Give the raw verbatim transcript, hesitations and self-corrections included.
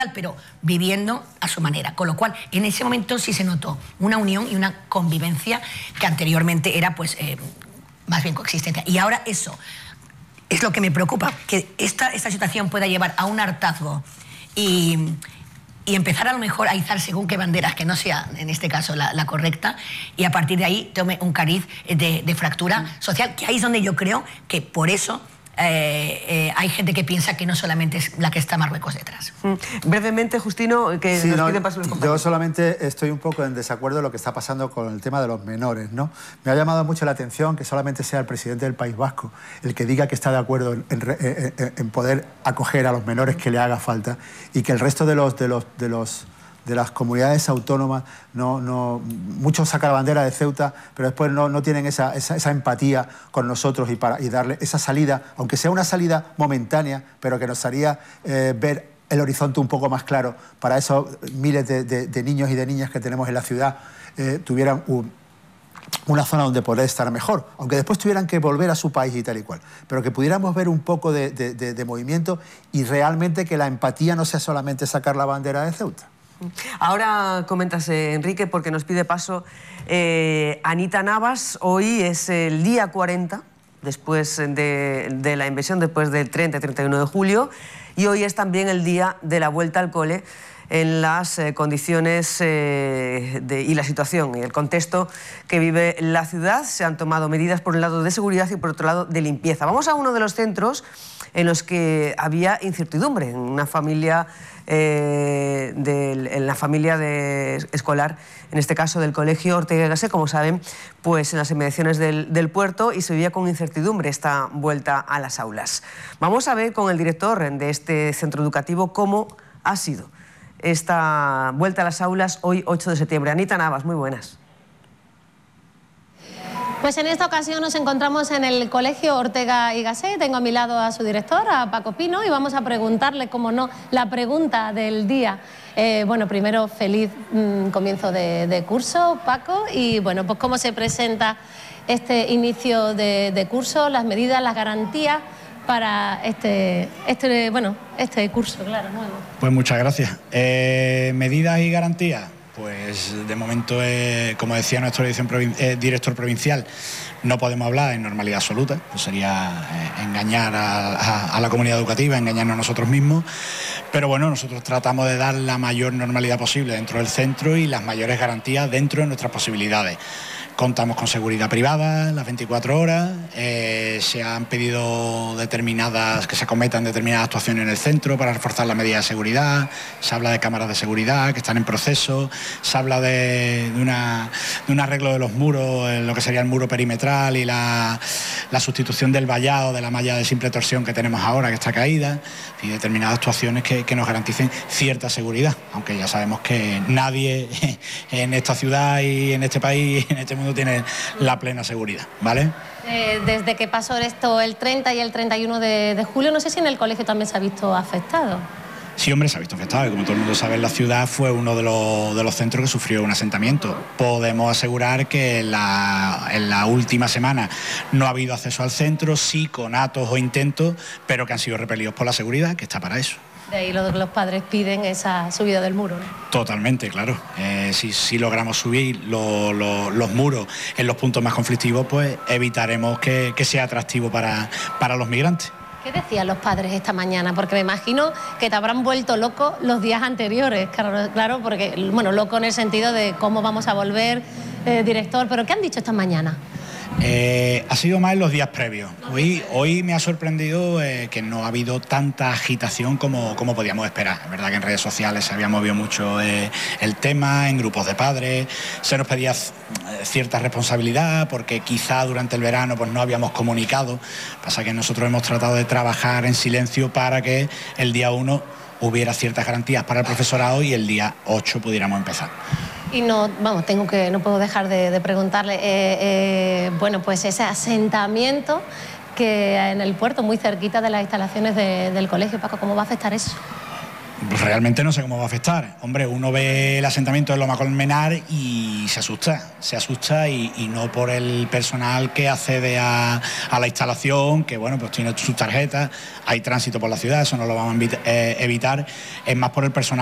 pero viviendo a su manera. Con lo cual, en ese momento sí se notó una unión y una convivencia que anteriormente era, pues, eh, más bien coexistencia. Y ahora eso es lo que me preocupa, que esta, esta situación pueda llevar a un hartazgo y, y empezar a lo mejor a izar según qué banderas, que no sea, en este caso, la, la correcta, y a partir de ahí tome un cariz de, de fractura social, que ahí es donde yo creo que por eso Eh, eh, hay gente que piensa que no solamente es la que está Marruecos detrás. Mm. Brevemente, Justino, que sí, nos no, piden paso los compañeros. Yo solamente estoy un poco en desacuerdo de lo que está pasando con el tema de los menores, ¿no? Me ha llamado mucho la atención que solamente sea el presidente del País Vasco el que diga que está de acuerdo en, en, en, en poder acoger a los menores que le haga falta, y que el resto de los de los de los de las comunidades autónomas, no, no, muchos sacan la bandera de Ceuta, pero después no, no tienen esa, esa, esa empatía con nosotros y, para, y darle esa salida, aunque sea una salida momentánea, pero que nos haría eh, ver el horizonte un poco más claro para esos miles de, de, de niños y de niñas que tenemos en la ciudad, eh, tuvieran un, una zona donde poder estar mejor, aunque después tuvieran que volver a su país y tal y cual, pero que pudiéramos ver un poco de, de, de, de movimiento, y realmente que la empatía no sea solamente sacar la bandera de Ceuta. Ahora comentas, eh, Enrique, porque nos pide paso eh, Anita Navas. Hoy es el día cuarenta, después de, de la invasión, después del treinta y treinta y uno de julio, y hoy es también el día de la vuelta al cole en las eh, condiciones eh, de, y la situación y el contexto que vive la ciudad. Se han tomado medidas por un lado de seguridad y por otro lado de limpieza. Vamos a uno de los centros en los que había incertidumbre, en una familia, eh, de, en la familia de, escolar, en este caso del Colegio Ortega y Gasset, como saben, pues en las inmediaciones del, del puerto, y se vivía con incertidumbre esta vuelta a las aulas. Vamos a ver con el director de este centro educativo cómo ha sido esta vuelta a las aulas hoy, ocho de septiembre. Anita Navas, muy buenas. Pues en esta ocasión nos encontramos en el Colegio Ortega y Gasset. Tengo a mi lado a su director, a Paco Pino, y vamos a preguntarle, como no, la pregunta del día. Eh, bueno, primero, feliz mmm, comienzo de, de curso, Paco, y bueno, pues cómo se presenta este inicio de, de curso, las medidas, las garantías para este, este, bueno, este curso, claro, nuevo. Pues muchas gracias. Eh, medidas y garantías. Pues de momento, eh, como decía nuestro eh, director provincial, no podemos hablar en normalidad absoluta, pues sería eh, engañar a, a, a la comunidad educativa, engañarnos a nosotros mismos, pero bueno, nosotros tratamos de dar la mayor normalidad posible dentro del centro y las mayores garantías dentro de nuestras posibilidades. Contamos con seguridad privada las veinticuatro horas, eh, se han pedido determinadas, que se acometan determinadas actuaciones en el centro para reforzar las medidas de seguridad, se habla de cámaras de seguridad que están en proceso, se habla de, de, una, de un arreglo de los muros, lo que sería el muro perimetral y la, la sustitución del vallado, de la malla de simple torsión que tenemos ahora, que está caída, y determinadas actuaciones que, que nos garanticen cierta seguridad, aunque ya sabemos que nadie en esta ciudad y en este país, en este mundo, tiene la plena seguridad, ¿vale? Eh, desde que pasó esto el treinta y el treinta y uno de, de julio, no sé si en el colegio también se ha visto afectado. Sí, hombre, se ha visto afectado, y como todo el mundo sabe, la ciudad fue uno de los, de los centros que sufrió un asentamiento. Podemos asegurar que en la, en la última semana no ha habido acceso al centro, sí con actos o intentos, pero que han sido repelidos por la seguridad, que está para eso. De ahí los, los padres piden esa subida del muro, ¿no? Totalmente, claro. Eh, si, si logramos subir lo, lo, los muros en los puntos más conflictivos, pues evitaremos que, que sea atractivo para, para los migrantes. ¿Qué decían los padres esta mañana? Porque me imagino que te habrán vuelto loco los días anteriores, claro, claro, porque, bueno, loco en el sentido de cómo vamos a volver, eh, director, pero ¿qué han dicho esta mañana? Eh, ha sido más en los días previos. Hoy, hoy me ha sorprendido eh, que no ha habido tanta agitación como, como podíamos esperar. Es verdad que en redes sociales se había movido mucho eh, el tema, en grupos de padres, se nos pedía cierta responsabilidad porque quizá durante el verano pues no habíamos comunicado. Pasa que nosotros hemos tratado de trabajar en silencio para que el día uno hubiera ciertas garantías para el profesorado y el día ocho pudiéramos empezar. Y no, vamos, tengo que, no puedo dejar de, de preguntarle, eh, eh, bueno, pues ese asentamiento que en el puerto, muy cerquita de las instalaciones de, del colegio, Paco, ¿cómo va a afectar eso? realmente no sé cómo va a afectar. Hombre, uno ve el asentamiento de Loma Colmenar y se asusta, se asusta y, y no por el personal que accede a, a la instalación, que bueno, pues tiene sus tarjetas, hay tránsito por la ciudad, eso no lo vamos a evitar, es más por el personal